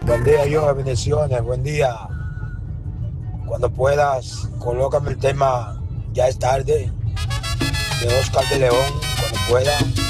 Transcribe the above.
Buen día, yo, bendiciones, buen día. Cuando puedas, colócame el tema Ya es tarde de Oscar de León, cuando pueda.